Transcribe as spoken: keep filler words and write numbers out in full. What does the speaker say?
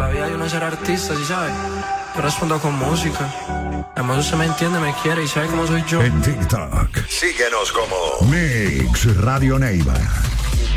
la vida de uno es ser artista, ¿sí sabes? Yo respondo con música. Además usted me entiende, me quiere y sabe cómo soy yo. En TikTok, Síguenos como Mix Radio Neiva.